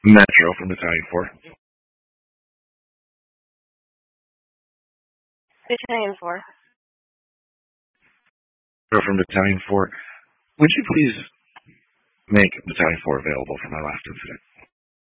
Metro from Battalion 4. Battalion 4. Metro from Battalion 4. Would you please make Battalion 4 available for my last incident?